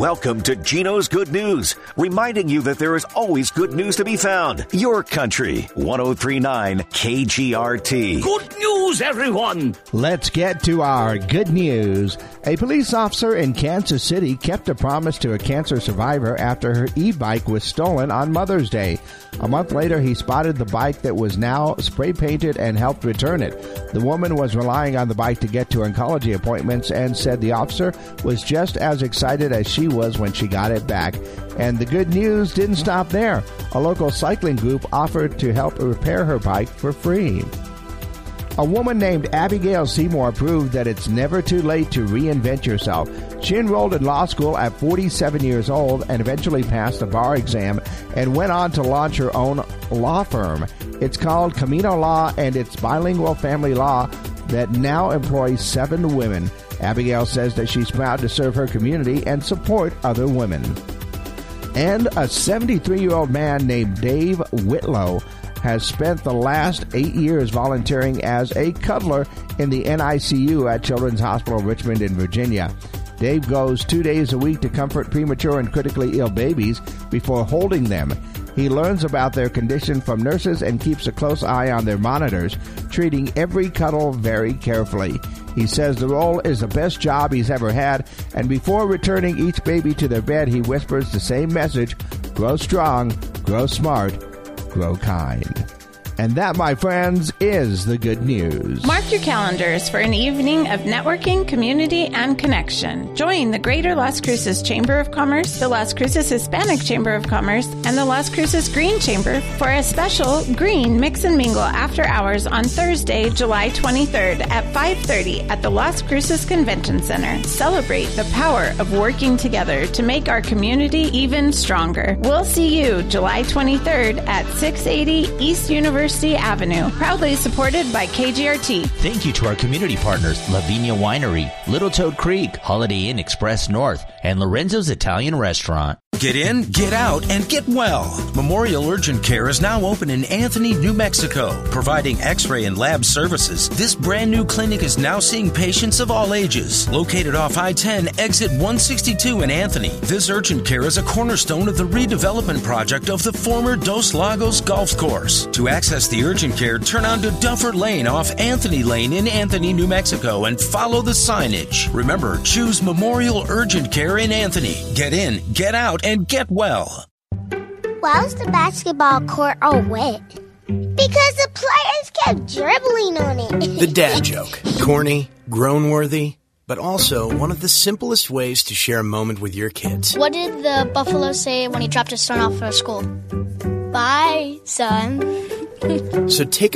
Welcome to Gino's Good News, reminding you that there is always good news to be found. Your country, 103.9 KGRT. Good news, everyone! Let's get to our good news. A police officer in Kansas City kept a promise to a cancer survivor after her e-bike was stolen on Mother's Day. A month later, he spotted the bike that was now spray-painted and helped return it. The woman was relying on the bike to get to oncology appointments and said the officer was just as excited as she was when she got it back. And the good news didn't stop there. A local cycling group offered to help repair her bike for free. A woman named Abigail Seymour proved that it's never too late to reinvent yourself. She enrolled in law school at 47 years old and eventually passed the bar exam and went on to launch her own law firm. It's called Camino Law, and it's bilingual family law that now employs 7 women. Abigail says that she's proud to serve her community and support other women. And a 73-year-old man named Dave Whitlow has spent the last 8 years volunteering as a cuddler in the NICU at Children's Hospital Richmond in Virginia. Dave goes 2 days a week to comfort premature and critically ill babies before holding them. He learns about their condition from nurses and keeps a close eye on their monitors, treating every cuddle very carefully. He says the role is the best job he's ever had, and before returning each baby to their bed, he whispers the same message: grow strong, grow smart, grow kind. And that, my friends, is the good news. Mark your calendars for an evening of networking, community, and connection. Join the Greater Las Cruces Chamber of Commerce, the Las Cruces Hispanic Chamber of Commerce, and the Las Cruces Green Chamber for a special Green Mix and Mingle after hours on Thursday, July 23rd at 5:30 at the Las Cruces Convention Center. Celebrate the power of working together to make our community even stronger. We'll see you July 23rd at 680 East University Avenue, proudly supported by KGRT. Thank you to our community partners, Lavinia Winery, Little Toad Creek, Holiday Inn Express North, and Lorenzo's Italian Restaurant. Get in, get out, and get well. Memorial Urgent Care is now open in Anthony, New Mexico, providing x-ray and lab services. This brand new clinic is now seeing patients of all ages. Located off I-10, exit 162 in Anthony, this urgent care is a cornerstone of the redevelopment project of the former Dos Lagos Golf Course. To access the urgent care, turn onto Duffer Lane off Anthony Lane in Anthony, New Mexico, and follow the signage. Remember, choose Memorial Urgent Care in Anthony. Get in, get out, and get well. Why was the basketball court all wet? Because the players kept dribbling on it. The dad joke. Corny, groan-worthy, but also one of the simplest ways to share a moment with your kids. What did the buffalo say when he dropped his son off at school? Bye, son. So take